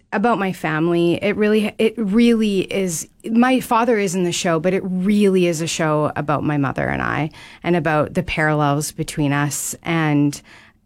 about my family, it really is. My father is in the show, but it really is a show about my mother and I, and about the parallels between us, and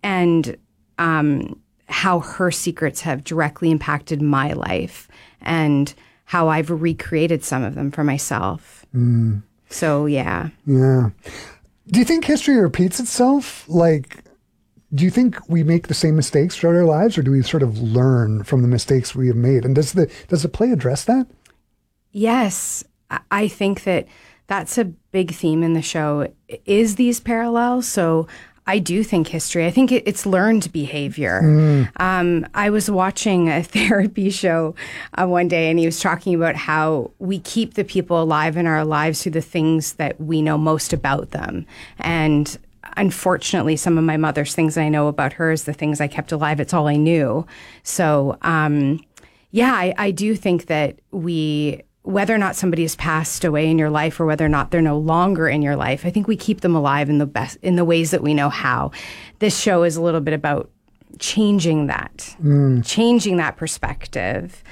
how her secrets have directly impacted my life, and how I've recreated some of them for myself. So, yeah. Yeah. Do you think history repeats itself? Like, do you think we make the same mistakes throughout our lives, or do we sort of learn from the mistakes we have made? And does the play address that? Yes. I think that that's a big theme in the show, is these parallels. So I do think history, I think it's learned behavior. I was watching a therapy show one day, and he was talking about how we keep the people alive in our lives through the things that we know most about them. And unfortunately, some of my mother's things I know about her is the things I kept alive. It's all I knew. So, I do think that whether or not somebody has passed away in your life, or whether or not they're no longer in your life, I think we keep them alive in the ways that we know how. This show is a little bit about changing that perspective.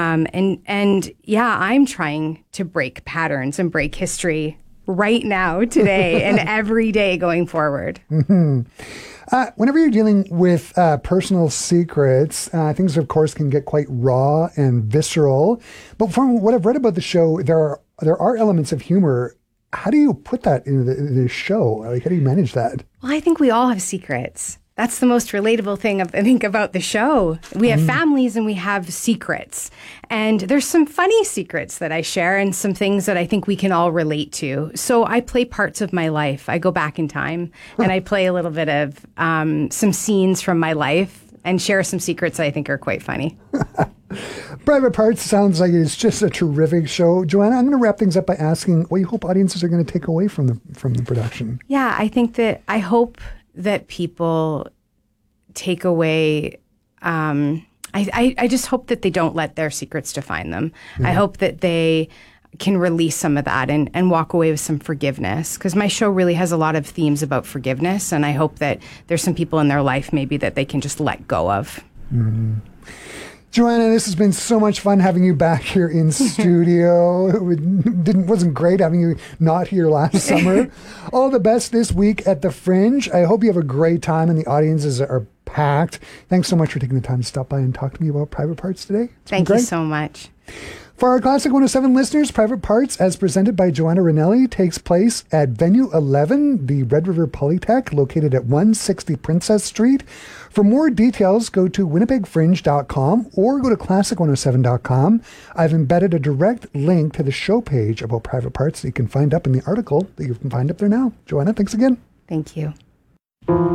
I'm trying to break patterns and break history right now, today, and every day going forward. Whenever you're dealing with personal secrets, things, of course, can get quite raw and visceral. But from what I've read about the show, there are elements of humor. How do you put that into the show? Like, how do you manage that? Well, I think we all have secrets. That's the most relatable thing, I think, about the show. We have families and we have secrets. And there's some funny secrets that I share, and some things that I think we can all relate to. So I play parts of my life. I go back in time and I play a little bit of some scenes from my life and share some secrets that I think are quite funny. Private Parts sounds like it's just a terrific show. Joanna, I'm going to wrap things up by asking what you hope audiences are going to take away from the production. Yeah, I hope that people take away, I just hope that they don't let their secrets define them. I hope that they can release some of that and walk away with some forgiveness, because my show really has a lot of themes about forgiveness, and I hope that there's some people in their life maybe that they can just let go of. Joanna, this has been so much fun having you back here in studio. It wasn't great having you not here last summer. All the best this week at the Fringe. I hope you have a great time and the audiences are packed. Thanks so much for taking the time to stop by and talk to me about Private Parts today. Thank you so much. For our Classic 107 listeners, Private Parts, as presented by Joanna Ranelli, takes place at Venue 11, the Red River Polytech, located at 160 Princess Street. For more details, go to winnipegfringe.com or go to classic107.com. I've embedded a direct link to the show page about Private Parts that you can find up in the article that you can find up there now. Joanna, thanks again. Thank you.